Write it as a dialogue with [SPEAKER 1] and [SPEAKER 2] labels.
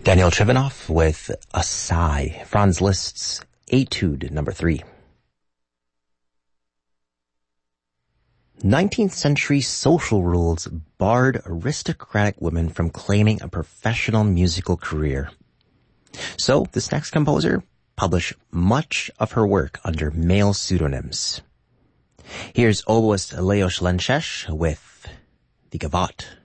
[SPEAKER 1] Daniel Trivanov with A Sigh, Franz Liszt's Etude number 3. 19th century social rules barred aristocratic women from claiming a professional musical career. So this next composer published much of her work under male pseudonyms. Here's oboist Leos Lenses with the Gavotte.